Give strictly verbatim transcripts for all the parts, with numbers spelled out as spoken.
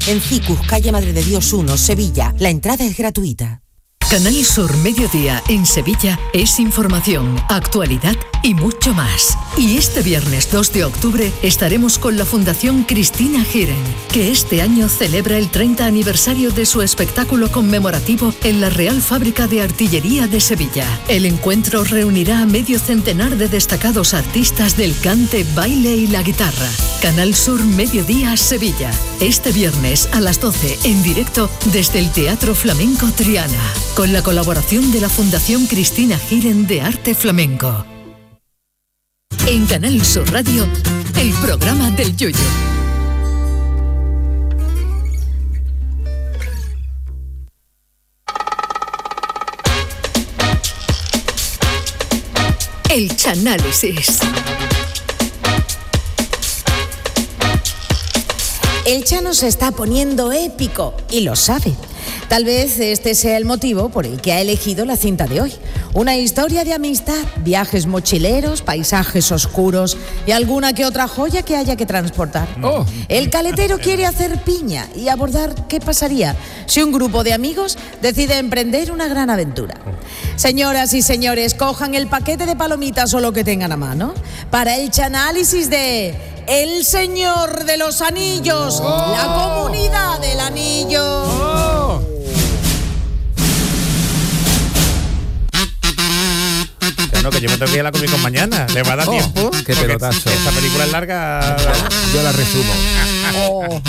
En Cicus, calle Madre de Dios uno, Sevilla. La entrada es gratuita. Canal Sur Mediodía en Sevilla es información, actualidad y mucho más. Y este viernes dos de octubre estaremos con la Fundación Cristina Giren, que este año celebra el treinta aniversario de su espectáculo conmemorativo en la Real Fábrica de Artillería de Sevilla. El encuentro reunirá a medio centenar de destacados artistas del cante, baile y la guitarra. Canal Sur Mediodía Sevilla. Este viernes a las doce en directo desde el Teatro Flamenco Triana, con la colaboración de la Fundación Cristina Giren de Arte Flamenco. En Canal Sur Radio, el programa del Yoyo. El Chanálisis. El Chano se está poniendo épico y lo sabe. Tal vez este sea el motivo por el que ha elegido la cinta de hoy. Una historia de amistad, viajes mochileros, paisajes oscuros y alguna que otra joya que haya que transportar. Oh. El caletero quiere hacer piña y abordar qué pasaría si un grupo de amigos decide emprender una gran aventura. Señoras y señores, cojan el paquete de palomitas o lo que tengan a mano para el chanálisis de El Señor de los Anillos, oh. La Comunidad del Anillo. Oh. No, que yo me tengo que ir a la Comic Con mañana. ¿Le va a dar oh, tiempo? Qué pelotazo. Esta película es larga. Yo la resumo. Oh, oh,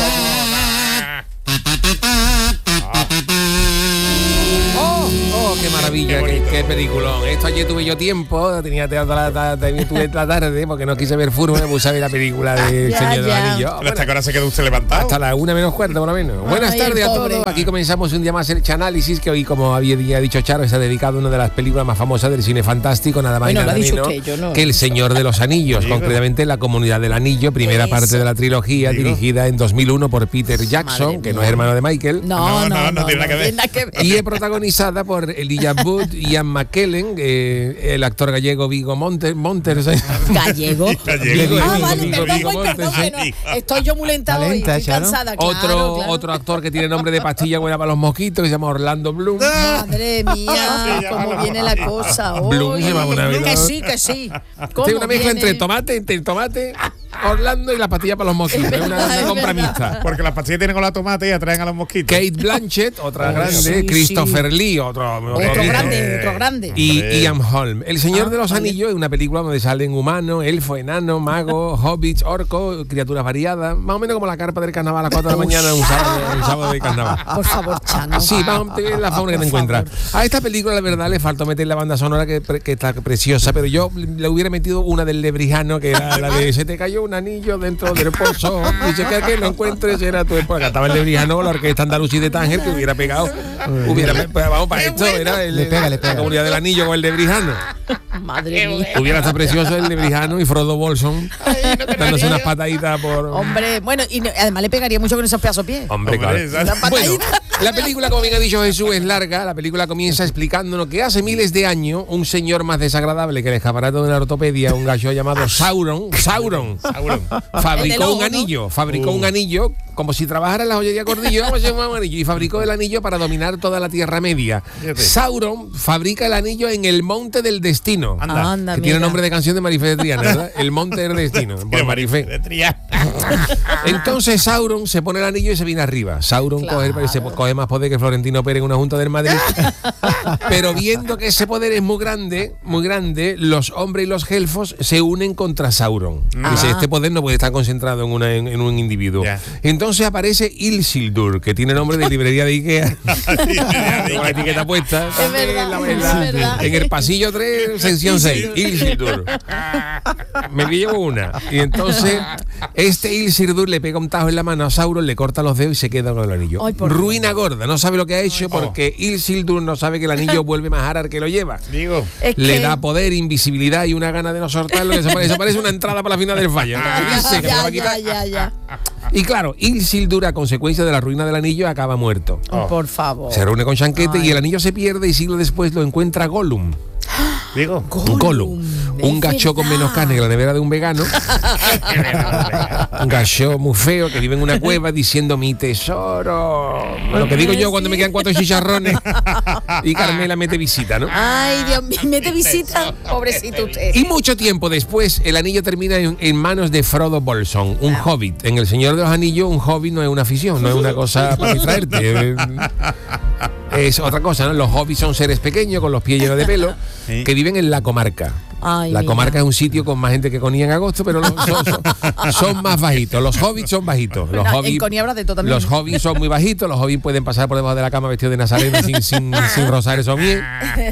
oh, qué maravilla, qué, qué peliculón. Esto ayer tuve yo tiempo, tenía teatro la, la, tuve la tarde porque no quise ver Furbo, me puse a ver la película de Señor de los Anillos. Bueno, ¿hasta qué hora se quedó usted levantado? Hasta la una menos cuarto, por lo menos. Ay, buenas tardes a todos. Aquí comenzamos un día más el Chanálisis, que hoy, como había dicho Charo, se ha dedicado a una de las películas más famosas del cine fantástico, nada más bueno, y nada menos que, no, que El Señor de los Anillos, sí, concretamente La Comunidad del Anillo, primera Eso. parte de la trilogía, Digo. dirigida en dos mil uno por Peter Jackson, que no es hermano de Michael. No, no, no, no, no, no tiene nada que ver. Y es protagonizada por Elijah Wood, Ian McKellen, eh, el actor gallego Viggo Montes. Montes ¿Gallego? Gallego. Ah, vale, perdón, voy, perdón, que no, estoy yo muy lenta hoy, estoy cansada, claro, otro, claro. otro actor que tiene nombre de pastilla buena para los mosquitos, que se llama Orlando Bloom. Madre mía, cómo viene la cosa hoy. Bloom se llama una vez. Que sí, que sí. Tiene una mezcla entre tomate, entre tomate, Orlando y la pastilla para los mosquitos. Es una, una compra mixta. Porque las pastillas tienen con la tomate y atraen a los mosquitos. Kate Blanchett, otra oh, grande. Sí, sí. Christopher Lee, otro, otro, otro grande, otro grande. Y Ian Holm. El Señor ah, de los Anillos es una película donde salen humanos, elfos, enanos, magos, hobbits, orcos, criaturas variadas. Más o menos como la carpa del carnaval a las cuatro de la mañana un sábado, un sábado de carnaval. Por favor, Chano. Sí, vamos a ver la fauna que te encuentras. A esta película, la verdad, le faltó meter la banda sonora que, que está preciosa, pero yo le hubiera metido una del Lebrijano, que era la de Se te cayó un anillo dentro del pozo. Dice que aquel lo encuentres era tu esposa. Cantaba el Lebrijano, la orquesta andalusí de Tánger, que hubiera pegado. Hubiera, vamos, para esto era el, le pega, le pega. la Comunidad del Anillo con el Lebrijano. Madre mía. Hubiera estado precioso el Lebrijano y Frodo Bolson no dándose unas pataditas por. Hombre, bueno, y no, además le pegaría mucho con esos pedazos pies. Hombre, Hombre claro. Bueno, la película, como bien ha dicho Jesús, es larga. La película comienza explicándonos que hace miles de años un señor más desagradable que el escaparate de una ortopedia, un gallo llamado Sauron, Sauron, Sauron fabricó un anillo, fabricó uh. un anillo como si trabajara en la joyería Cordillo, vamos a llamar un anillo, y fabricó el anillo para dominar toda la Tierra Media. Fíjate. Sauron fabrica el anillo en el Monte del Destino, Anda. Anda, que mira. tiene nombre de canción de Marifé de Triana, ¿verdad? El Monte del Destino, por Marifé. De Triana. Entonces Sauron se pone el anillo y se viene arriba. Sauron claro. coge, se coge más poder que Florentino Pérez en una junta del Madrid. Pero viendo que ese poder es muy grande, muy grande, los hombres y los elfos se unen contra Sauron. Ah. Dice, este poder no puede estar concentrado en, una, en, en un individuo. Yeah. Entonces aparece Isildur, que tiene nombre de librería de Ikea. Con la etiqueta puesta. Es verdad, en, la, en, la, es verdad. En el pasillo tres, sección seis. Isildur. Me llevo una. Y entonces este Isildur le pega un tajo en la mano a Sauron, le corta los dedos y se queda con el anillo. Ay, ruina gorda, no sabe lo que ha hecho porque oh. Isildur no sabe que el anillo vuelve más Harar que lo lleva. Digo. Es le que... da poder, invisibilidad y una gana de no soltarlo. Eso parece, parece una entrada para la final del fallo. Ah, ya, ya, ya, ya. Y claro, Isildur, a consecuencia de la ruina del anillo, acaba muerto. Oh. Por favor. Se reúne con Chanquete Ay. y el anillo se pierde y siglos después lo encuentra Gollum. Digo, un Gollum. Un gacho con menos carne que la nevera de un vegano. Un gacho muy feo que vive en una cueva diciendo mi tesoro. Lo que digo yo cuando me quedan cuatro chicharrones y Carmela mete visita, ¿no? Ay, Dios mío, mete visita. Pobrecito usted. Y mucho tiempo después, el anillo termina en, en manos de Frodo Bolsón, un hobbit. En El Señor de los Anillos, un hobbit no es una afición, no es una cosa para distraerte. Es otra cosa, ¿no? Los hobbits son seres pequeños con los pies llenos de pelo Sí. que viven en la comarca. Ay, la mira. comarca es un sitio con más gente que Conía en agosto, pero los- son, son- son más bajitos. Los hobbits son bajitos. Los Bueno, en hobbits, Conía habrá de todo también. los hobbits son muy bajitos. Los hobbits pueden pasar por debajo de la cama vestidos de nazareno sin, sin, sin rosario o bien.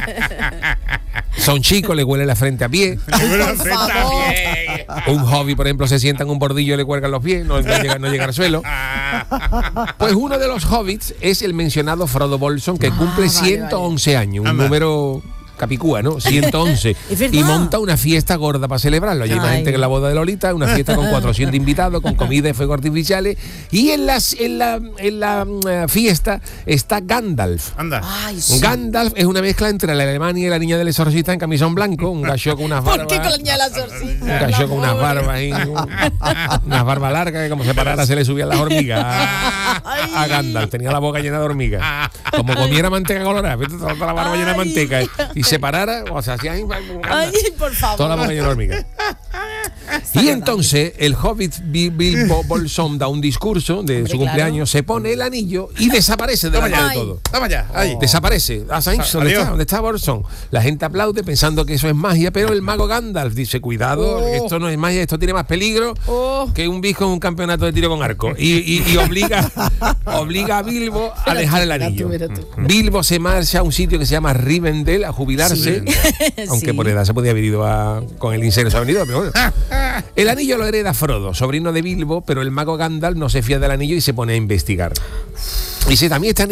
Son chicos, le huele la frente a pie. Por favor. Un hobbit, por ejemplo, se sienta en un bordillo y le cuelgan los pies, no, no llega, no llega al suelo. Pues uno de los hobbits es el mencionado Frodo Bolsón, que cumple vale, ciento once años, un Anda. número capicúa, ¿no? ciento once. Es verdad. Y monta una fiesta gorda para celebrarlo. Allí hay más Ay. gente que en la boda de Lolita, una fiesta con cuatrocientos invitados, con comida y fuegos artificiales. Y en, las, en la, en la mm, fiesta está Gandalf. Anda. Ay, sí. Gandalf es una mezcla entre la Alemania y la niña del exorcista en camisón blanco, un gallo con unas ¿Por barbas. qué con la niña de la sorcita? Un gallo con unas barbas y un- unas barbas largas que como se parara se le subían las hormigas a, a Gandalf. Tenía la boca llena de hormigas. Como comiera manteca colorada, ¿viste? Toda la barba llena de Ay. manteca. Y se parara, o sea, hacía ahí, Ay, por favor. toda la boca llena de hormigas. Y entonces el hobbit Bi- Bilbo Bolsón da un discurso de Hombre, su cumpleaños, se pone el anillo y desaparece delante Toma de ya. todo. Toma ya, ahí. Desaparece. Ah, ¿sabes? ¿Dónde Adiós. está? ¿Dónde está Bolsón? La gente aplaude pensando que eso es magia, pero el mago Gandalf dice, cuidado, Oh. esto no es magia, esto tiene más peligro Oh. que un bicho en un campeonato de tiro con arco. Y, y- y obliga, obliga a Bilbo a dejar el Mira tú, anillo. mira tú. Bilbo se marcha a un sitio que se llama Rivendell a jubilarse, aunque Sí. por edad se podía haber ido a, con el incendio, se ha venido, pero bueno. El anillo lo hereda Frodo, sobrino de Bilbo, pero el mago Gandalf no se fía del anillo y se pone a investigar. Dice, también este